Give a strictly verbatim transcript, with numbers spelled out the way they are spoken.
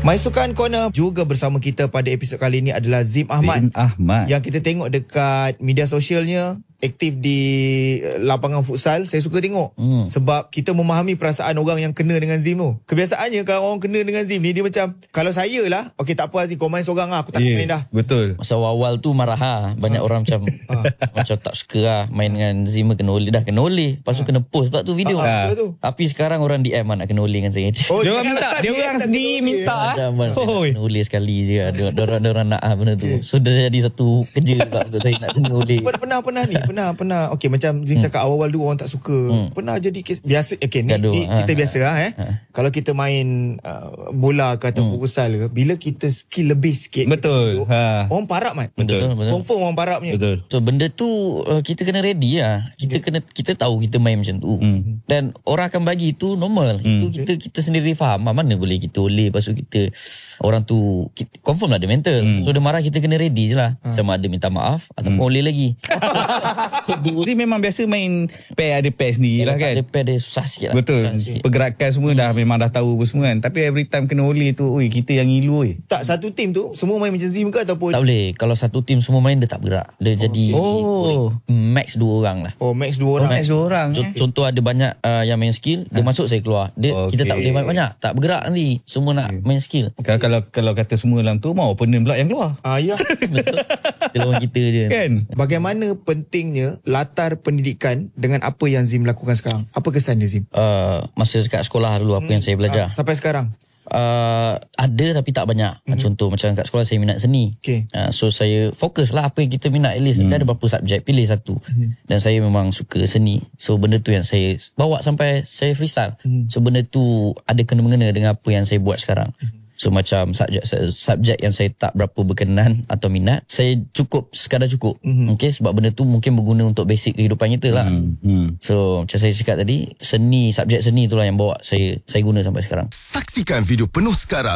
My Sukan Corner juga bersama kita pada episod kali ini adalah Zim Ahmad. Zim Ahmad. Yang kita tengok dekat media sosialnya, aktif di lapangan futsal. Saya suka tengok hmm. sebab kita memahami perasaan orang yang kena dengan Zim tu. Kebiasaannya kalau orang kena dengan Zim ni, dia macam, kalau saya lah, okey tak apa Zim, kau main seorang lah, aku tak yeah, main dah. Betul. Masa awal tu marah ha. Banyak ha. orang macam ha. macam tak suka lah main dengan Zim, kena oleh. Dah kena oleh, lepas tu ha. kena post pula tu video. ha. Ha. Tapi sekarang orang D M lah nak kena oleh dengan saya. Oh, dia orang minta, dia orang sendiri minta. Oh, kena oleh sekali je. Dia orang dia orang nak ah benda tu. So dah jadi satu kerja juga untuk saya nak kena oleh. Pernah pernah ni, pernah pernah. Okey, macam Zim hmm. cakap awal-awal dulu orang tak suka. Hmm. Pernah jadi kes biasa. Okey, ni, ni cerita ha. biasa lah eh. Ha. Kalau kita main uh, bola ke atau hmm. futsal ke, bila kita skill lebih sikit. Betul. Kita, ha. Orang parap man. Betul. betul. Confirm orang parap punya. Betul. So benda tu uh, kita kena ready lah. Kita okay. kena kita tahu kita main macam tu. Hmm. Dan orang akan bagi itu normal. Hmm. Itu kita kita sendiri faham. Mana boleh kita oleh, lepas tu kita orang tu kita, confirm lah ada mental. Hmm. So dia marah, kita kena ready je lah. Ha. Sama ada minta maaf ataupun hmm. oleh lagi. So Zim memang biasa main pair, ada pair sendiri lah kan. Ada pair dia susah sikit lah. Betul. Sikit. Pergerakan semua hmm. dah memang dah tahu apa semua kan. Tapi every time kena oleh tu, oi kita yang ngilu oi. Tak, satu tim tu semua main macam Zim ke ataupun tak boleh. Kalau satu tim semua main, dia tak bergerak. Dia oh, jadi oh. max dua orang lah. Oh, max dua orang. Oh, max dua orang. C- eh. Contoh ada banyak uh, yang main skill, dia ha. masuk saya keluar. Dia okay. Kita tak boleh banyak-banyak. Tak bergerak nanti. Semua nak okay. main skill. Kalau kalau, kalau kata semua dalam tu, mau opponent pula yang keluar. Ah ya. Betul. Kita lawan kita je. Kan? Bagaimana pentingnya latar pendidikan dengan apa yang Zim lakukan sekarang? Apa kesan dia Zim? Uh, masa dekat sekolah dulu apa hmm. yang saya belajar. Ah, sampai sekarang? Uh, ada tapi tak banyak. Mm-hmm. Contoh macam kat sekolah saya minat seni. Okay. Uh, so saya fokus lah apa yang kita minat. At least mm. ada berapa subjek, pilih satu. Mm. Dan saya memang suka seni. So benda tu yang saya bawa sampai saya freestyle. Mm. So benda tu ada kena-mengena dengan apa yang saya buat sekarang. Mm. So macam subjek subjek yang saya tak berapa berkenan atau minat, saya cukup sekadar cukup. Mm-hmm. Okay, sebab benda tu mungkin berguna untuk basic kehidupan kita lah. Mm-hmm. So macam saya cakap tadi, seni, subjek seni itulah yang bawa saya saya guna sampai sekarang. Saksikan video penuh sekarang